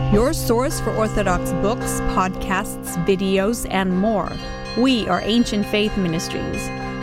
your source for Orthodox books, podcasts, videos, and more. We are Ancient Faith Ministries.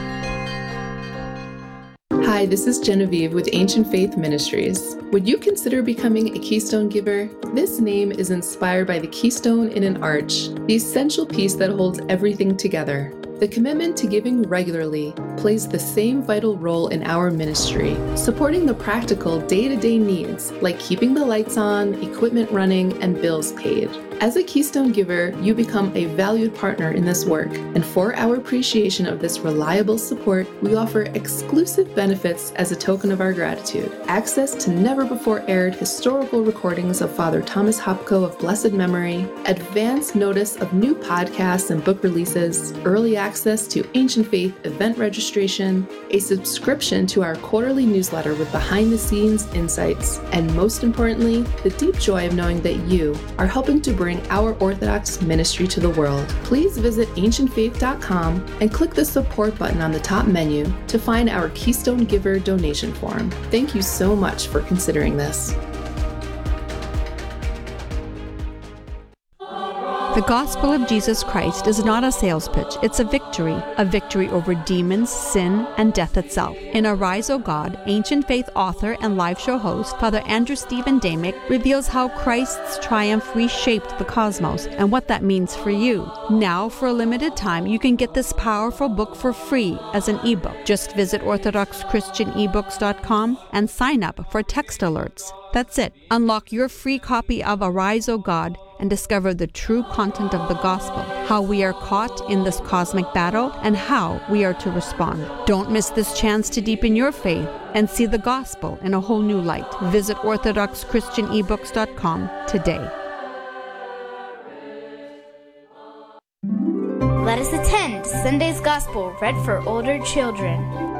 Hi, this is Genevieve with Ancient Faith Ministries. Would you consider becoming a Keystone Giver? This name is inspired by the keystone in an arch, the essential piece that holds everything together. The commitment to giving regularly plays the same vital role in our ministry, supporting the practical day-to-day needs like keeping the lights on, equipment running, and bills paid. As a Keystone Giver, you become a valued partner in this work, and for our appreciation of this reliable support, we offer exclusive benefits as a token of our gratitude. Access to never-before-aired historical recordings of Father Thomas Hopko of blessed memory, advance notice of new podcasts and book releases, early access to Ancient Faith event registration, a subscription to our quarterly newsletter with behind-the-scenes insights, and most importantly, the deep joy of knowing that you are helping to bring our Orthodox ministry to the world. Please visit ancientfaith.com and click the support button on the top menu to find our Keystone Giver donation form. Thank you so much for considering this. The gospel of Jesus Christ is not a sales pitch, it's a victory over demons, sin, and death itself. In Arise, O God, Ancient Faith author and live show host, Father Andrew Stephen Damick reveals how Christ's triumph reshaped the cosmos and what that means for you. Now, for a limited time, you can get this powerful book for free as an ebook. Just visit orthodoxchristianebooks.com and sign up for text alerts. That's it. Unlock your free copy of Arise, O God, and discover the true content of the gospel, how we are caught in this cosmic battle, and how we are to respond. Don't miss this chance to deepen your faith and see the gospel in a whole new light. Visit orthodoxchristianebooks.com today. Let us attend Sunday's Gospel read for older children.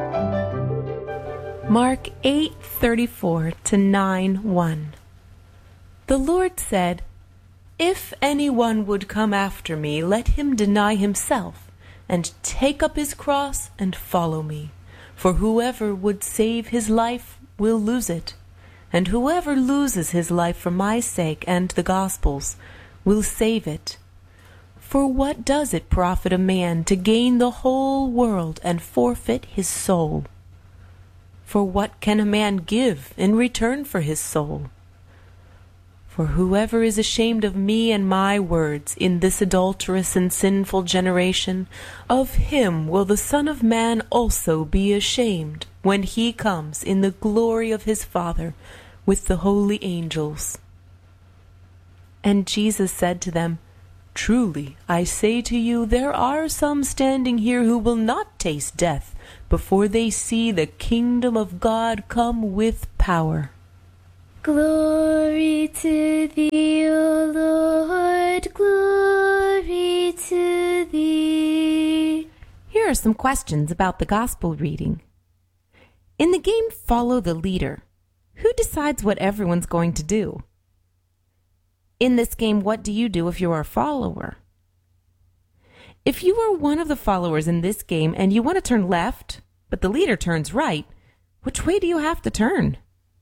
Mark 8:34 to 9:1. The Lord said, "If anyone would come after me, let him deny himself, and take up his cross and follow me. For whoever would save his life will lose it, and whoever loses his life for my sake and the gospel's will save it. For what does it profit a man to gain the whole world and forfeit his soul? For what can a man give in return for his soul? For whoever is ashamed of me and my words in this adulterous and sinful generation, of him will the Son of Man also be ashamed when he comes in the glory of his Father with the holy angels." And Jesus said to them, "Truly, I say to you, there are some standing here who will not taste death before they see the kingdom of God come with power." Glory to thee, O Lord, glory to thee. Here are some questions about the gospel reading. In the game Follow the Leader, who decides what everyone's going to do? In this game, what do you do if you are a follower? If you are one of the followers in this game and you want to turn left, but the leader turns right, which way do you have to turn?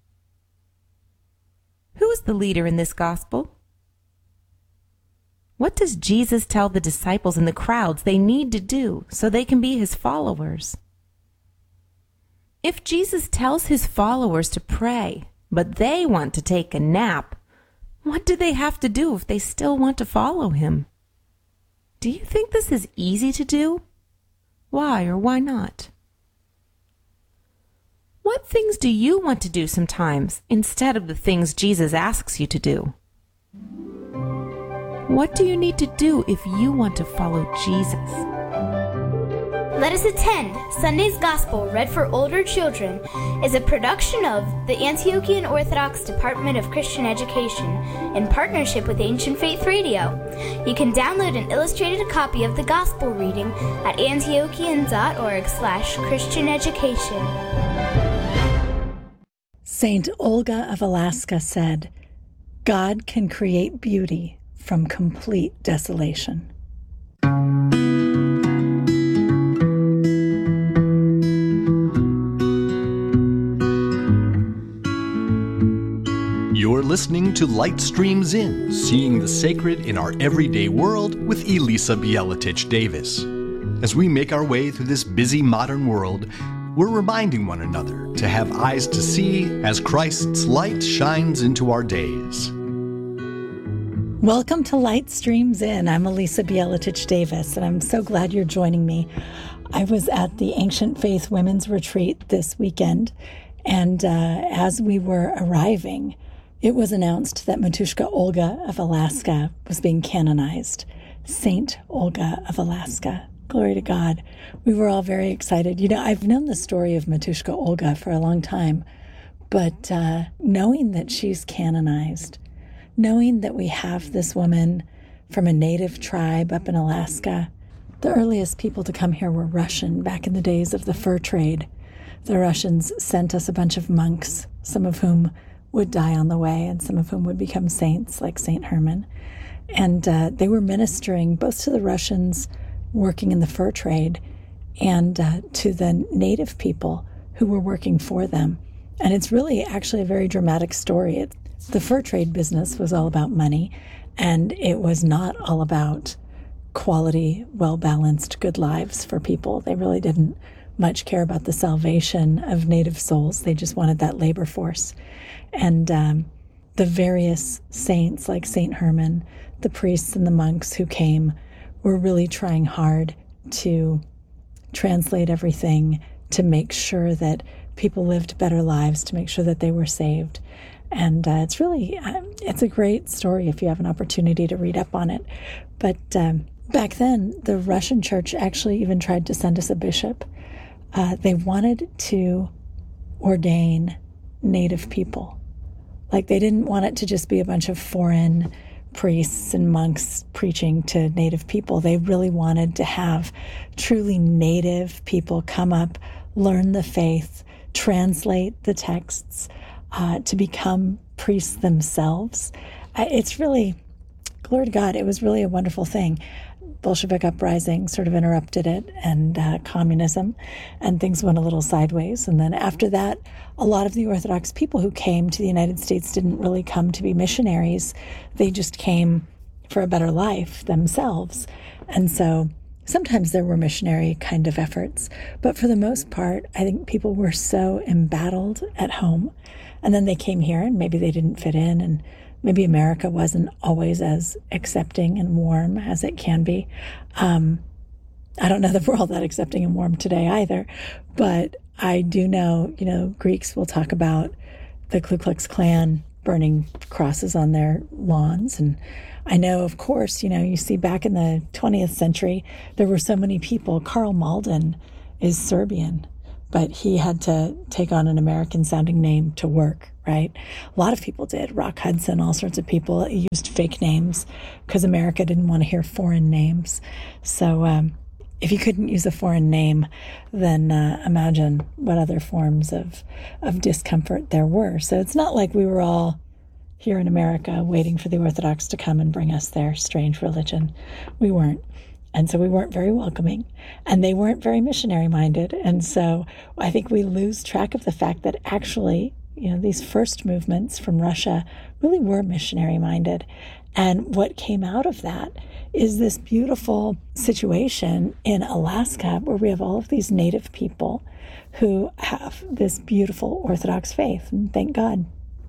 Who is the leader in this gospel? What does Jesus tell the disciples and the crowds they need to do so they can be his followers? If Jesus tells his followers to pray, but they want to take a nap, what do they have to do if they still want to follow him? Do you think this is easy to do? Why or why not? What things do you want to do sometimes instead of the things Jesus asks you to do? What do you need to do if you want to follow Jesus? Let us attend Sunday's Gospel read for older children is a production of the Antiochian Orthodox Department of Christian Education in partnership with Ancient Faith Radio. You can download an illustrated copy of the Gospel reading at antiochian.org/Christian Education. Saint Olga of Alaska said, "God can create beauty from complete desolation." You're listening to Light Streams In, Seeing the Sacred in Our Everyday World with Elisa Bieletich Davis. As we make our way through this busy modern world, we're reminding one another to have eyes to see as Christ's light shines into our days. Welcome to Light Streams In. I'm Elisa Bieletich Davis, and I'm so glad you're joining me. I was at the Ancient Faith Women's Retreat this weekend, and as we were arriving, it was announced that Matushka Olga of Alaska was being canonized. Saint Olga of Alaska. Glory to God. We were all very excited. You know, I've known the story of Matushka Olga for a long time, but knowing that she's canonized, knowing that we have this woman from a native tribe up in Alaska. The earliest people to come here were Russian back in the days of the fur trade. The Russians sent us a bunch of monks, some of whom would die on the way and some of whom would become saints like Saint Herman. And they were ministering both to the Russians working in the fur trade and to the native people who were working for them. And it's really actually a very dramatic story. The fur trade business was all about money, and it was not all about quality, well-balanced, good lives for people. They really didn't much care about the salvation of native souls. They just wanted that labor force. And the various saints like Saint Herman, the priests and the monks who came, were really trying hard to translate everything, to make sure that people lived better lives, to make sure that they were saved. And it's a great story if you have an opportunity to read up on it. But back then, the Russian church actually even tried to send us a bishop. They wanted to ordain native people. Like, they didn't want it to just be a bunch of foreign priests and monks preaching to native people. They really wanted to have truly native people come up, learn the faith, translate the texts, to become priests themselves. It's really, glory to God, it was really a wonderful thing. Bolshevik uprising sort of interrupted it, and communism, and things went a little sideways. And then after that, a lot of the Orthodox people who came to the United States didn't really come to be missionaries. They just came for a better life themselves. And so sometimes there were missionary kind of efforts, but for the most part, I think people were so embattled at home. And then they came here and maybe they didn't fit in, and maybe America wasn't always as accepting and warm as it can be. I don't know that we're all that accepting and warm today either, but I do know, Greeks will talk about the Ku Klux Klan burning crosses on their lawns. And I know, of course, you see back in the 20th century, there were so many people. Karl Malden is Serbian, but he had to take on an American-sounding name to work, right? A lot of people did. Rock Hudson, all sorts of people used fake names because America didn't want to hear foreign names. So if you couldn't use a foreign name, then imagine what other forms of discomfort there were. So it's not like we were all here in America waiting for the Orthodox to come and bring us their strange religion. We weren't. And so we weren't very welcoming, and they weren't very missionary-minded. And so I think we lose track of the fact that actually, these first movements from Russia really were missionary-minded. And what came out of that is this beautiful situation in Alaska where we have all of these native people who have this beautiful Orthodox faith, and thank God.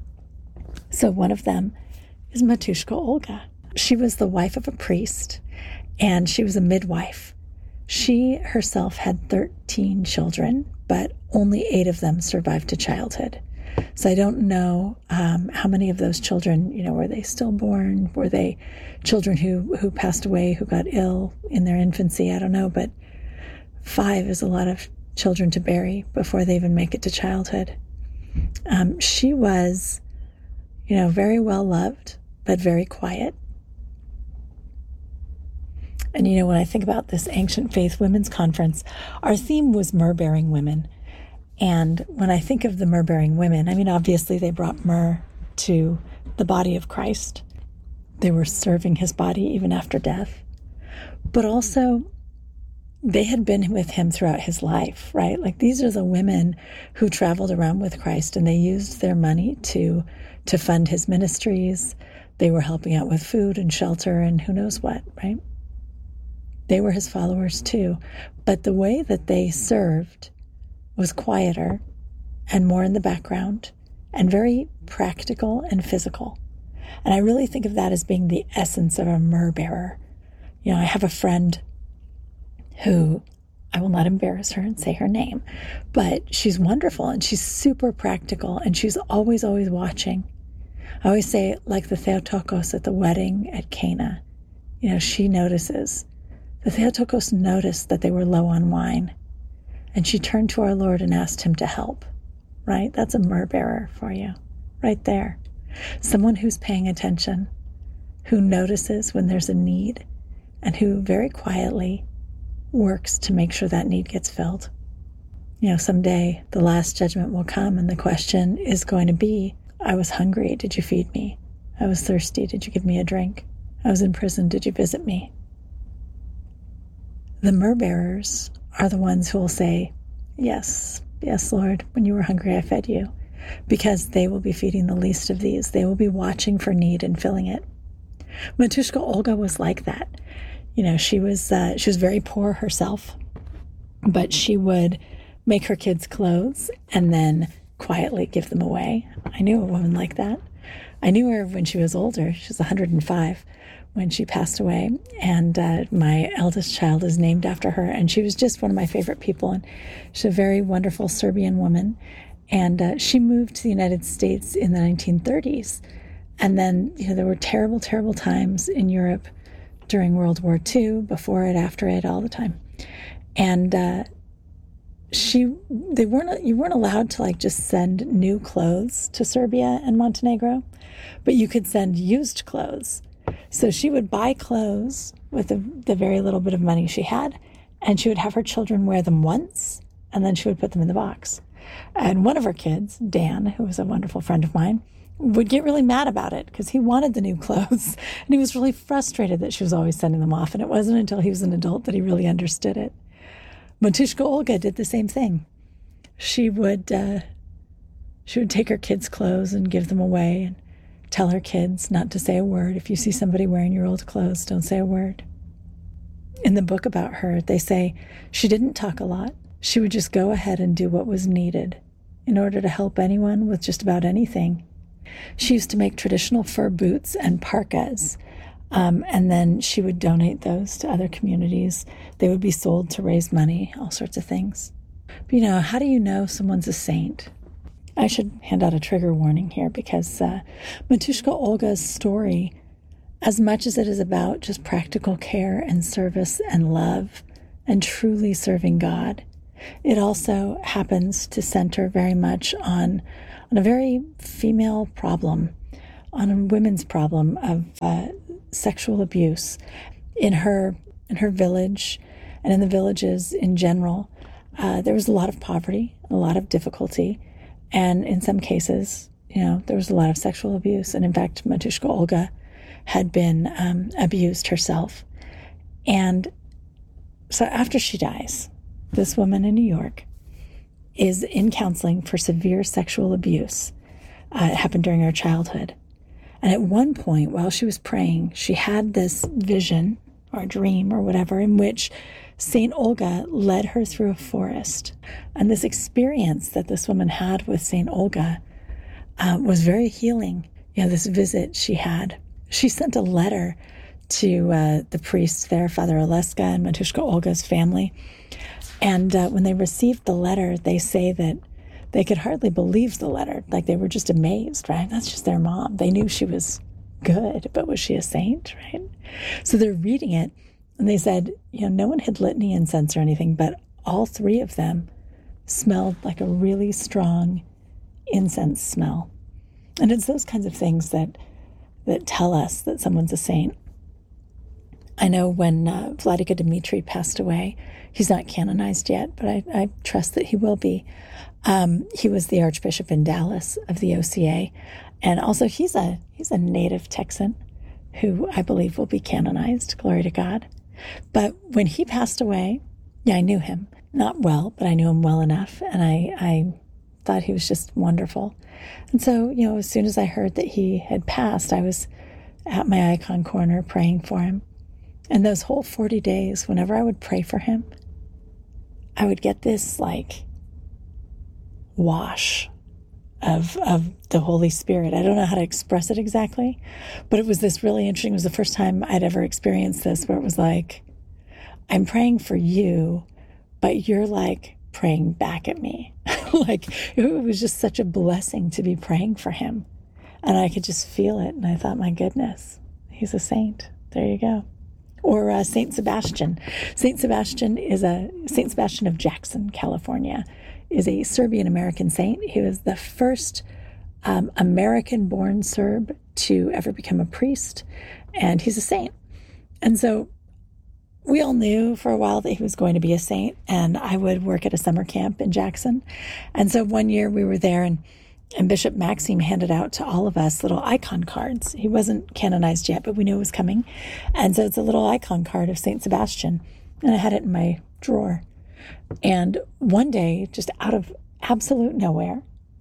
So one of them is Matushka Olga. She was the wife of a priest, and she was a midwife. She herself had 13 children, but only 8 of them survived to childhood. So I don't know how many of those children, were they stillborn? Were they children who passed away, who got ill in their infancy? I don't know, but 5 is a lot of children to bury before they even make it to childhood. She was, very well loved, but very quiet. And, when I think about this Ancient Faith Women's Conference, our theme was myrrh-bearing women. And when I think of the myrrh-bearing women, obviously they brought myrrh to the body of Christ. They were serving his body even after death. But also, they had been with him throughout his life, right? Like these are the women who traveled around with Christ, and they used their money to fund his ministries. They were helping out with food and shelter and who knows what, right? They were his followers too. But the way that they served was quieter and more in the background and very practical and physical. And I really think of that as being the essence of a myrrh bearer. You know, I have a friend who, I will not embarrass her and say her name, but she's wonderful and she's super practical and she's always watching. I always say, like the Theotokos at the wedding at Cana, you know, she notices. The Theotokos noticed that they were low on wine, and she turned to our Lord and asked him to help, right? That's a myrrh bearer for you, right there. Someone who's paying attention, who notices when there's a need, and who very quietly works to make sure that need gets filled. You know, someday the last judgment will come, and the question is going to be, I was hungry, did you feed me? I was thirsty, did you give me a drink? I was in prison, did you visit me? The myrrh bearers are the ones who will say, yes, Lord, when you were hungry, I fed you, because they will be feeding the least of these. They will be watching for need and filling it. Matushka Olga was like that. You know, she was very poor herself, but she would make her kids clothes and then quietly give them away. I knew a woman like that. I knew her when she was older. She was 105 when she passed away, and my eldest child is named after her, and she was just one of my favorite people, and she's a very wonderful Serbian woman, and she moved to the United States in the 1930s, and then, you know, there were terrible, terrible times in Europe during World War II, before it, after it, all the time, and you weren't allowed to like just send new clothes to Serbia and Montenegro, but you could send used clothes. So she would buy clothes with the very little bit of money she had, and she would have her children wear them once, and then she would put them in the box. And one of her kids, Dan, who was a wonderful friend of mine, would get really mad about it because he wanted the new clothes, and he was really frustrated that she was always sending them off, and it wasn't until he was an adult that he really understood it. Matushka Olga did the same thing. She would take her kids' clothes and give them away and tell her kids not to say a word. If you see somebody wearing your old clothes, don't say a word. In the book about her, they say she didn't talk a lot. She would just go ahead and do what was needed in order to help anyone with just about anything. She used to make traditional fur boots and parkas, and then she would donate those to other communities. They would be sold to raise money, all sorts of things. But, you know, how do you know someone's a saint? I should hand out a trigger warning here because Matushka Olga's story, as much as it is about just practical care and service and love and truly serving God, it also happens to center very much on a very female problem, on a women's problem of sexual abuse in her village and in the villages in general. There was a lot of poverty, a lot of difficulty. And in some cases, you know, there was a lot of sexual abuse. And in fact, Matushka Olga had been abused herself. And so after she dies, this woman in New York is in counseling for severe sexual abuse. It happened during her childhood. And at one point, while she was praying, she had this vision or dream or whatever in which St. Olga led her through a forest. And this experience that this woman had with St. Olga was very healing. You know, this visit she had. She sent a letter to the priest there, Father Oleska, and Matushka Olga's family. And when they received the letter, they say that they could hardly believe the letter. Like, they were just amazed, right? That's just their mom. They knew she was good, but was she a saint, right? So they're reading it, and they said, you know, no one had lit any incense or anything, but all three of them smelled like a really strong incense smell. And it's those kinds of things that tell us that someone's a saint. I know when Vladika Dmitri passed away, he's not canonized yet, but I trust that he will be. He was the Archbishop in Dallas of the OCA, and also he's a native Texan who I believe will be canonized. Glory to God. But when he passed away, I knew him. Not well, but I knew him well enough. And I thought he was just wonderful. And so, as soon as I heard that he had passed, I was at my icon corner praying for him. And those whole 40 days, whenever I would pray for him, I would get this wash of the Holy Spirit. I don't know how to express it exactly, but it was this really interesting. It was the first time I'd ever experienced this, where it was like, I'm praying for you, but you're praying back at me. It was just such a blessing to be praying for him. And I could just feel it. And I thought, my goodness, he's a saint. There you go. Or Saint Sebastian. Saint Sebastian of Jackson, California, is a Serbian-American saint. He was the first American-born Serb to ever become a priest, and he's a saint. And so we all knew for a while that he was going to be a saint, and I would work at a summer camp in Jackson. And so one year we were there, and Bishop Maxime handed out to all of us little icon cards. He wasn't canonized yet, but we knew it was coming. And so it's a little icon card of Saint Sebastian, and I had it in my drawer. And one day, just out of absolute nowhere,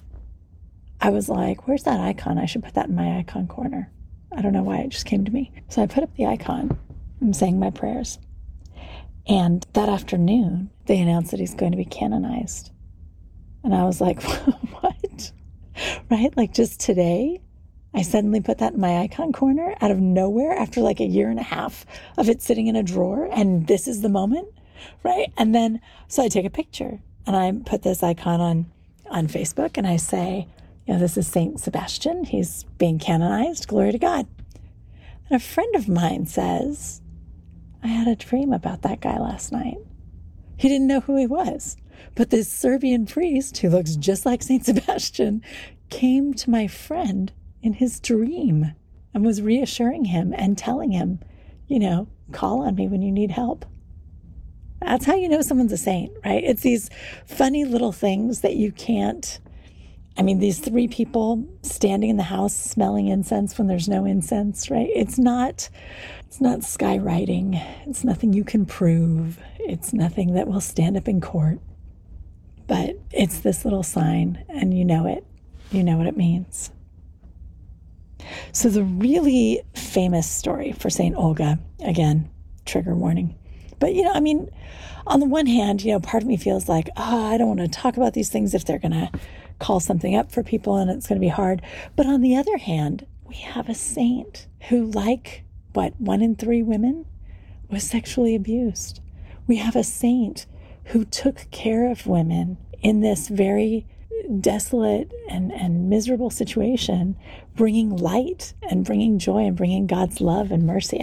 I was like, where's that icon? I should put that in my icon corner. I don't know why, it just came to me. So I put up the icon and saying my prayers. And that afternoon, they announced that he's going to be canonized. And I was like, what? Right? Just today, I suddenly put that in my icon corner out of nowhere after a year and a half of it sitting in a drawer. And this is the moment, right? And then, so I take a picture and I put this icon on Facebook and I say, this is Saint Sebastian. He's being canonized. Glory to God. And a friend of mine says, I had a dream about that guy last night. He didn't know who he was. But this Serbian priest, who looks just like Saint Sebastian, came to my friend in his dream and was reassuring him and telling him, call on me when you need help. That's how you know someone's a saint, right? It's these funny little things that you can't. These 3 people standing in the house smelling incense when there's no incense, right? It's not skywriting. It's nothing you can prove. It's nothing that will stand up in court. But it's this little sign, and you know it. You know what it means. So the really famous story for St. Olga, again, trigger warning. But, on the one hand, part of me feels like, I don't want to talk about these things if they're going to call something up for people and it's going to be hard. But on the other hand, we have a saint who, 1 in 3 women was sexually abused. We have a saint who took care of women in this very desolate and miserable situation, bringing light and bringing joy and bringing God's love and mercy.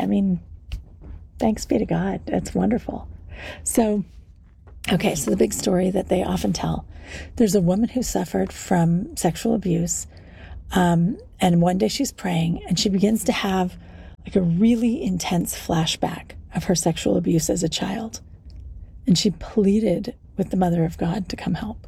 Thanks be to God. That's wonderful. So the big story that they often tell, there's a woman who suffered from sexual abuse, and one day she's praying and she begins to have a really intense flashback of her sexual abuse as a child. And she pleaded with the Mother of God to come help.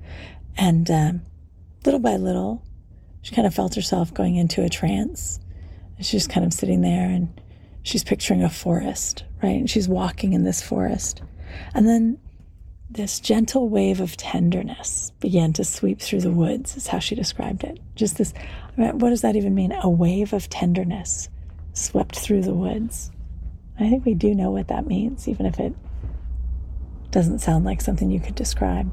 And little by little, she kind of felt herself going into a trance. And she's kind of sitting there and she's picturing a forest, right? And she's walking in this forest. And then this gentle wave of tenderness began to sweep through the woods, is how she described it. Just this, what does that even mean? A wave of tenderness swept through the woods. I think we do know what that means, even if it doesn't sound like something you could describe.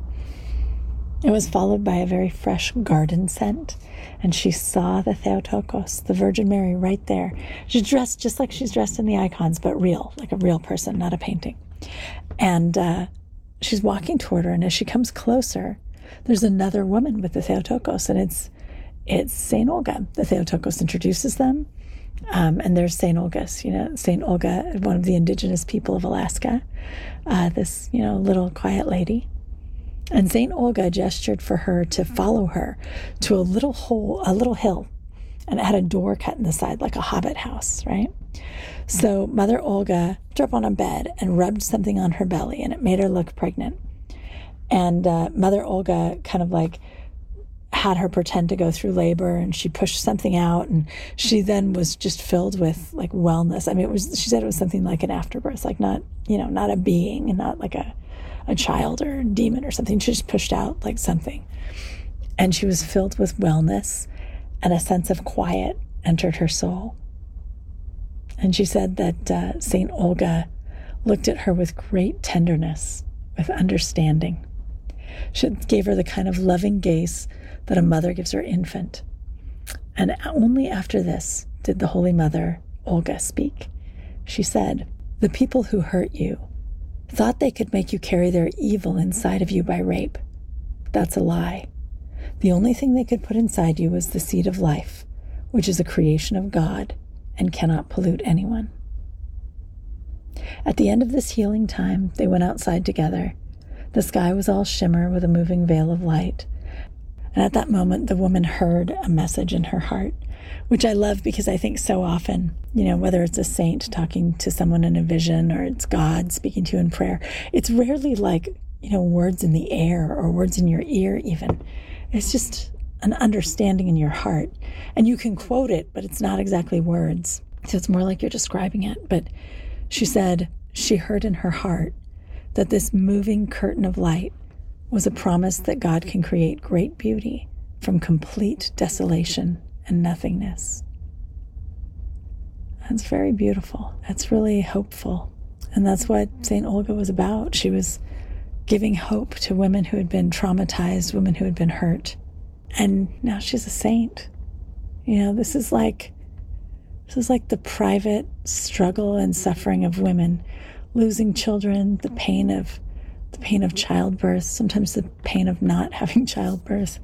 It was followed by a very fresh garden scent, and she saw the Theotokos, the Virgin Mary, right there. She's dressed just like she's dressed in the icons, but real, like a real person, not a painting. And she's walking toward her, and as she comes closer, there's another woman with the Theotokos, and it's St. Olga. The Theotokos introduces them, and there's St. Olga's, St. Olga, one of the indigenous people of Alaska, this, little quiet lady. And St. Olga gestured for her to follow her to a little hill, and it had a door cut in the side like a hobbit house, right? So Mother Olga threw up on a bed and rubbed something on her belly, and it made her look pregnant. And Mother Olga kind of had her pretend to go through labor, and she pushed something out, and she then was just filled with wellness. She said it was something like an afterbirth, not a being, and not like a a child or a demon or something. She just pushed out like something. And she was filled with wellness, and a sense of quiet entered her soul. And she said that St. Olga looked at her with great tenderness, with understanding. She gave her the kind of loving gaze that a mother gives her infant. And only after this did the Holy Mother, Olga, speak. She said, "The people who hurt you thought they could make you carry their evil inside of you by rape. That's a lie. The only thing they could put inside you was the seed of life, which is a creation of God and cannot pollute anyone." At the end of this healing time, they went outside together. The sky was all shimmer with a moving veil of light. And at that moment, the woman heard a message in her heart, which I love because I think so often, whether it's a saint talking to someone in a vision or it's God speaking to you in prayer, it's rarely like, words in the air or words in your ear even. It's just an understanding in your heart. And you can quote it, but it's not exactly words. So it's more like you're describing it. But she said she heard in her heart that this moving curtain of light was a promise that God can create great beauty from complete desolation and nothingness. That's very beautiful. That's really hopeful. And that's what St. Olga was about. She was giving hope to women who had been traumatized, women who had been hurt. And now she's a saint. This is like the private struggle and suffering of women, losing children, the pain of childbirth, sometimes the pain of not having childbirth,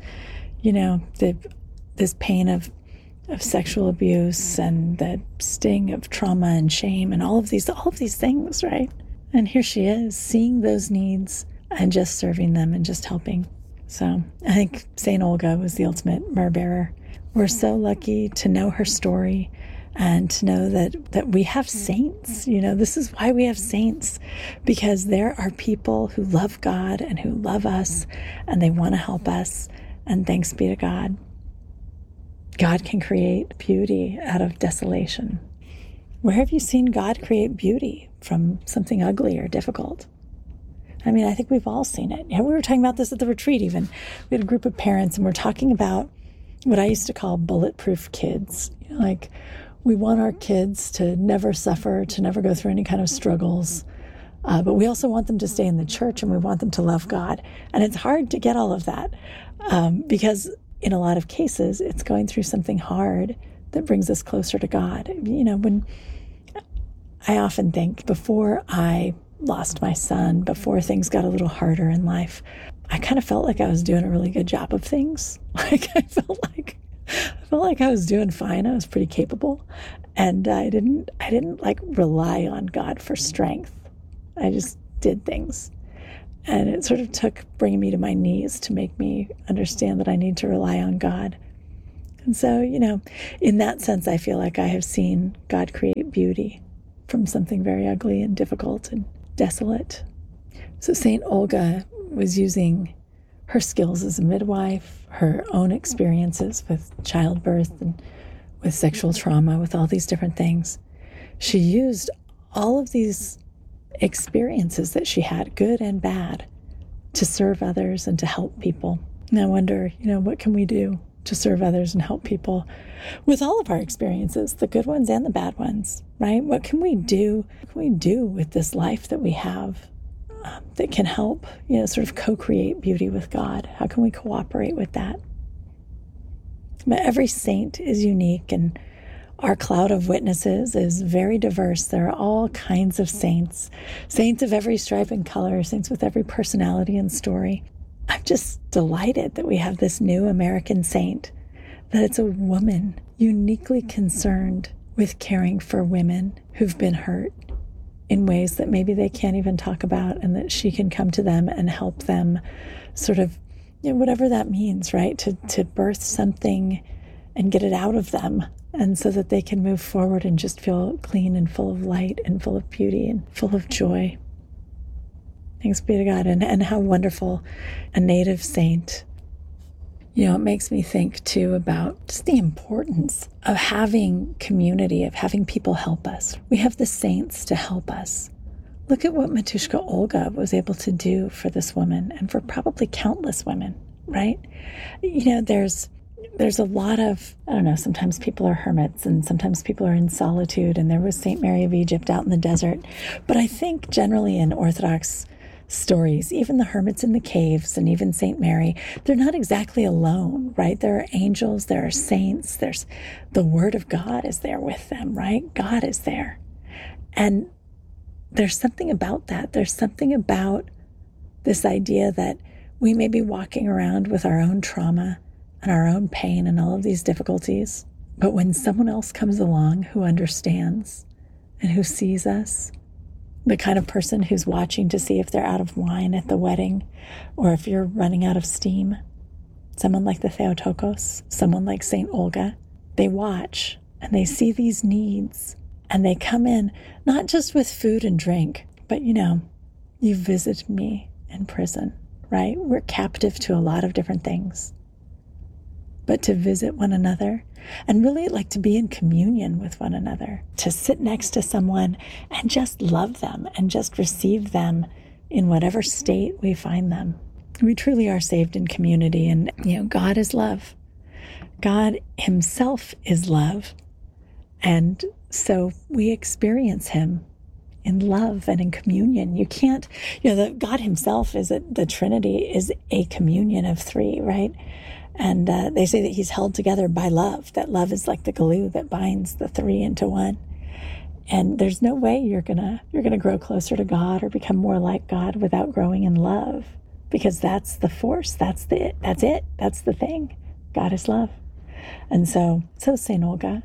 this pain of sexual abuse and the sting of trauma and shame and all of these things, right? And here she is, seeing those needs and just serving them and just helping. So I think St. Olga was the ultimate myrrh bearer. We're so lucky to know her story and to know that we have saints. This is why we have saints, because there are people who love God and who love us and they want to help us. And thanks be to God. God can create beauty out of desolation. Where have you seen God create beauty from something ugly or difficult? I mean, I think we've all seen it. We were talking about this at the retreat even. We had a group of parents and we're talking about what I used to call bulletproof kids. Like, we want our kids to never suffer, to never go through any kind of struggles. But we also want them to stay in the church and we want them to love God. And it's hard to get all of that because in a lot of cases, it's going through something hard that brings us closer to God. When I often think before I lost my son, before things got a little harder in life, I kind of felt like I was doing a really good job of things. I felt like I was doing fine. I was pretty capable. And I didn't rely on God for strength. I just did things. And it sort of took bringing me to my knees to make me understand that I need to rely on God. And so, in that sense, I feel like I have seen God create beauty from something very ugly and difficult and desolate. So St. Olga was using her skills as a midwife, her own experiences with childbirth and with sexual trauma, with all these different things. She used all of these experiences that she had, good and bad, to serve others and to help people. And I wonder, what can we do to serve others and help people with all of our experiences, the good ones and the bad ones, right? What can we do? What can we do with this life that we have that can help, sort of co-create beauty with God? How can we cooperate with that? But every saint is unique, and our cloud of witnesses is very diverse. There are all kinds of saints of every stripe and color, saints with every personality and story. I'm just delighted that we have this new American saint, that it's a woman uniquely concerned with caring for women who've been hurt in ways that maybe they can't even talk about, and that she can come to them and help them sort of, whatever that means, right? To birth something and get it out of them, and so that they can move forward and just feel clean and full of light and full of beauty and full of joy. Thanks be to God. And how wonderful a native saint. It makes me think too about just the importance of having community, of having people help us. We have the saints to help us. Look at what Matushka Olga was able to do for this woman and for probably countless women, right? There's a lot of, I don't know, sometimes people are hermits and sometimes people are in solitude, and there was St. Mary of Egypt out in the desert. But I think generally in Orthodox stories, even the hermits in the caves and even St. Mary, they're not exactly alone, right? There are angels, there are saints, there's the Word of God is there with them, right? God is there. And there's something about that. There's something about this idea that we may be walking around with our own trauma and our own pain and all of these difficulties, but when someone else comes along who understands and who sees us, the kind of person who's watching to see if they're out of wine at the wedding or if you're running out of steam, someone like the Theotokos, someone like St. Olga, they watch and they see these needs and they come in not just with food and drink, but you visited me in prison, right? We're captive to a lot of different things. But to visit one another and really like to be in communion with one another, to sit next to someone and just love them and just receive them in whatever state we find them. We truly are saved in community, and God is love. God himself is love. And so we experience him in love and in communion. You can't, God himself the Trinity is a communion of three, right? And they say that he's held together by love, that love is like the glue that binds the three into one. And there's no way you're gonna grow closer to God or become more like God without growing in love, because that's the force, that's the thing. God is love. And so St. Olga,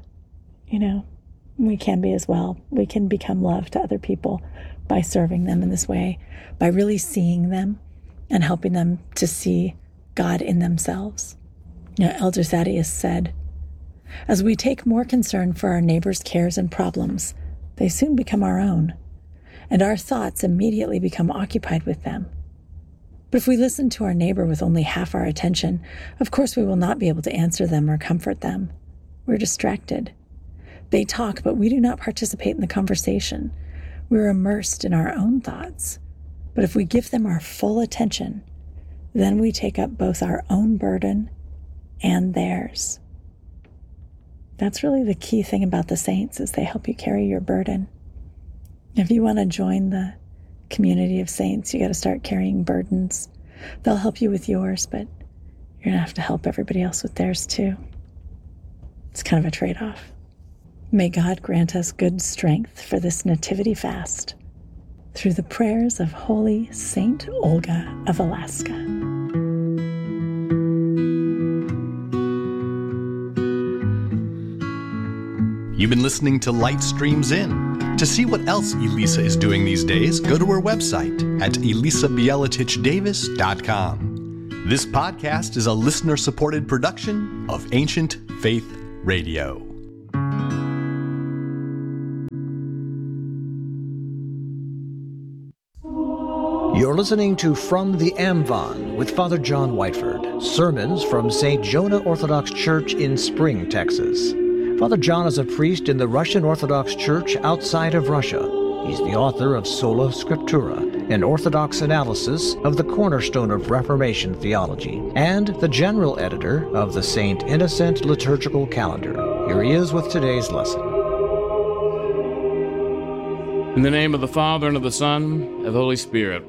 we can be as well. We can become love to other people by serving them in this way, by really seeing them and helping them to see God in themselves. Elder Thaddeus said, "As we take more concern for our neighbor's cares and problems, they soon become our own, and our thoughts immediately become occupied with them. But if we listen to our neighbor with only half our attention, of course we will not be able to answer them or comfort them. We're distracted. They talk, but we do not participate in the conversation. We're immersed in our own thoughts. But if we give them our full attention, then we take up both our own burden and theirs." That's really the key thing about the saints, is they help you carry your burden. If you want to join the community of saints, you got to start carrying burdens. They'll help you with yours, but you're going to have to help everybody else with theirs too. It's kind of a trade-off. May God grant us good strength for this Nativity fast through the prayers of Holy Saint Olga of Alaska. You've been listening to Light Streams In. To see what else Elisa is doing these days, go to her website at elisabielitichdavis.com. This podcast is a listener-supported production of Ancient Faith Radio. You're listening to From the Amvon with Father John Whiteford, sermons from St. Jonah Orthodox Church in Spring, Texas. Father John is a priest in the Russian Orthodox Church outside of Russia. He's the author of Sola Scriptura, an Orthodox analysis of the cornerstone of Reformation theology, and the general editor of the St. Innocent Liturgical Calendar. Here he is with today's lesson. In the name of the Father, and of the Son, and of the Holy Spirit.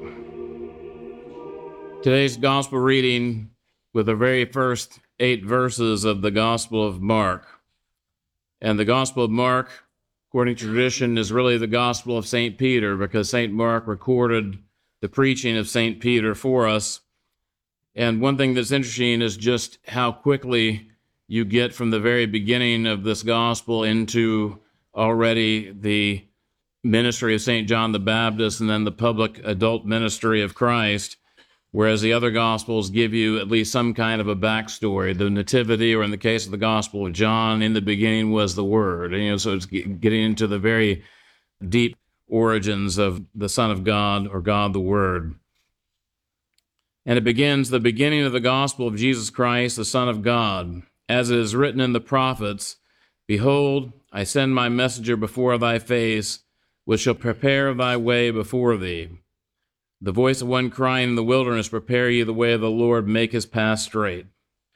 Today's Gospel reading with the very first 8 verses of the Gospel of Mark. And the Gospel of Mark, according to tradition, is really the Gospel of St. Peter, because St. Mark recorded the preaching of St. Peter for us. And one thing that's interesting is just how quickly you get from the very beginning of this Gospel into already the ministry of St. John the Baptist and then the public adult ministry of Christ, whereas the other Gospels give you at least some kind of a backstory. The Nativity, or in the case of the Gospel of John, in the beginning was the Word. So it's getting into the very deep origins of the Son of God, or God the Word. And it begins, the beginning of the Gospel of Jesus Christ, the Son of God, as it is written in the prophets, "Behold, I send my messenger before thy face, which shall prepare thy way before thee. The voice of one crying in the wilderness, prepare ye the way of the Lord, make his path straight.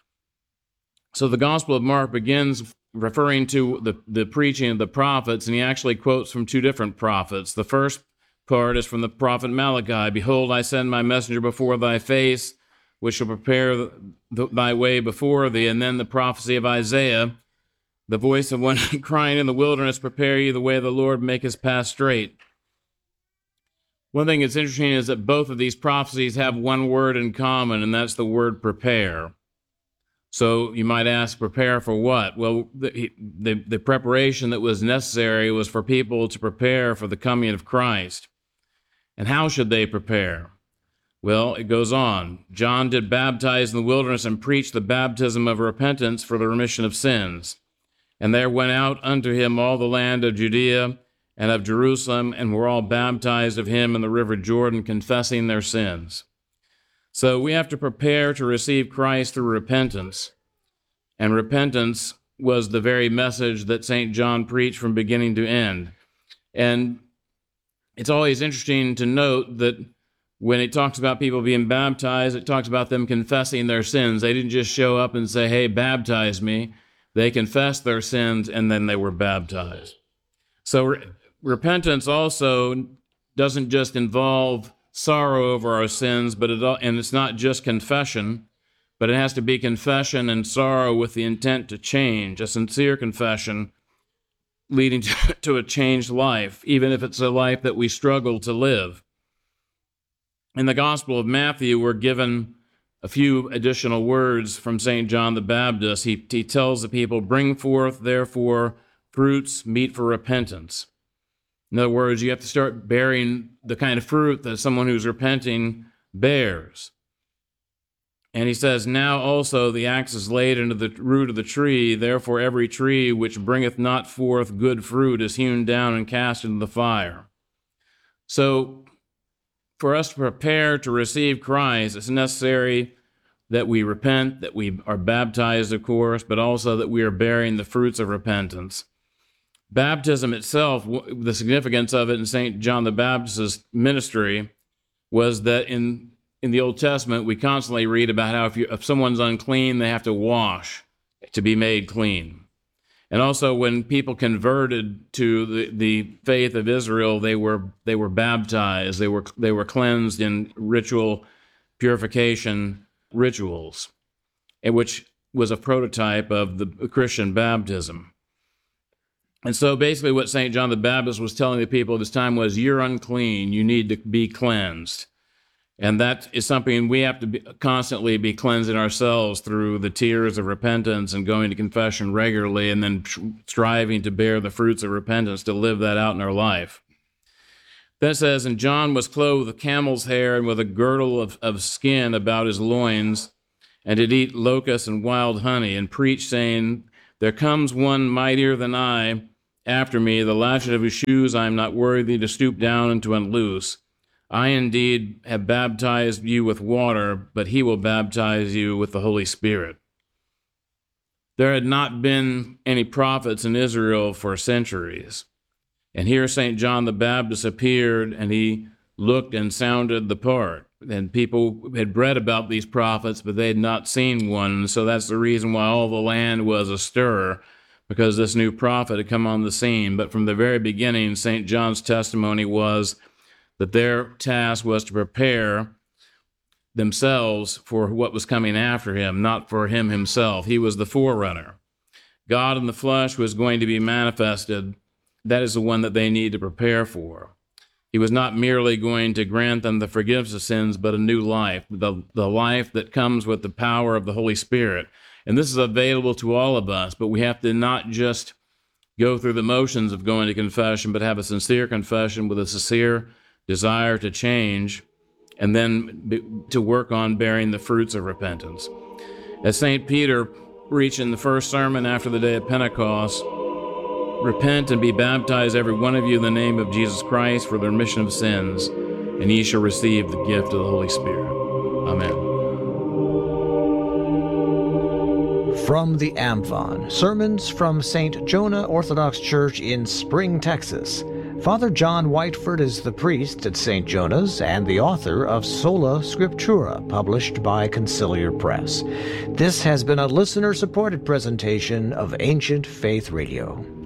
So the Gospel of Mark begins referring to the preaching of the prophets, and he actually quotes from two different prophets. The first part is from the prophet Malachi. Behold, I send my messenger before thy face, which shall prepare thy way before thee. And then the prophecy of Isaiah, the voice of one crying in the wilderness, prepare ye the way of the Lord, make his path straight. One thing that's interesting is that both of these prophecies have one word in common, and that's the word prepare. So you might ask, prepare for what? Well, the preparation that was necessary was for people to prepare for the coming of Christ. And how should they prepare? Well, it goes on. John did baptize in the wilderness and preach the baptism of repentance for the remission of sins. And there went out unto him all the land of Judea and of Jerusalem, and were all baptized of him in the river Jordan, confessing their sins. So we have to prepare to receive Christ through repentance. And repentance was the very message that St. John preached from beginning to end. And it's always interesting to note that when it talks about people being baptized, it talks about them confessing their sins. They didn't just show up and say, hey, baptize me. They confessed their sins, and then they were baptized. So repentance also doesn't just involve sorrow over our sins, and it's not just confession, but it has to be confession and sorrow with the intent to change, a sincere confession leading to a changed life, even if it's a life that we struggle to live. In the Gospel of Matthew, we're given a few additional words from St. John the Baptist. He tells the people, bring forth, therefore, fruits meet for repentance. In other words, you have to start bearing the kind of fruit that someone who's repenting bears. And he says, now also the axe is laid into the root of the tree, therefore every tree which bringeth not forth good fruit is hewn down and cast into the fire. So, for us to prepare to receive Christ, it's necessary that we repent, that we are baptized, of course, but also that we are bearing the fruits of repentance. Baptism itself, the significance of it in St. John the Baptist's ministry was that in the Old Testament, we constantly read about how if someone's unclean, they have to wash to be made clean. And also when people converted to the faith of Israel, they were baptized, they were cleansed in ritual purification rituals, which was a prototype of the Christian baptism. And so basically what St. John the Baptist was telling the people at this time was, you're unclean, you need to be cleansed. And that is something we have to constantly be cleansing ourselves through the tears of repentance and going to confession regularly and then striving to bear the fruits of repentance to live that out in our life. Then it says, and John was clothed with camel's hair and with a girdle of skin about his loins, and did eat locusts and wild honey, and preached, saying, there comes one mightier than I after me, the latchet of his shoes I am not worthy to stoop down and to unloose. I indeed have baptized you with water, but he will baptize you with the Holy Spirit. There had not been any prophets in Israel for centuries. And here St. John the Baptist appeared, and he looked and sounded the part. And people had read about these prophets, but they had not seen one. And so that's the reason why all the land was astir, because this new prophet had come on the scene. But from the very beginning, St. John's testimony was that their task was to prepare themselves for what was coming after him, not for him himself. He was the forerunner. God in the flesh was going to be manifested. That is the one that they need to prepare for. He was not merely going to grant them the forgiveness of sins, but a new life, the life that comes with the power of the Holy Spirit. And this is available to all of us, but we have to not just go through the motions of going to confession, but have a sincere confession with a sincere desire to change, and then to work on bearing the fruits of repentance. As St. Peter preached in the first sermon after the day of Pentecost, repent and be baptized, every one of you, in the name of Jesus Christ for the remission of sins, and ye shall receive the gift of the Holy Spirit. Amen. From the Amvon, sermons from St. Jonah Orthodox Church in Spring, Texas. Father John Whiteford is the priest at St. Jonah's and the author of Sola Scriptura, published by Conciliar Press. This has been a listener-supported presentation of Ancient Faith Radio.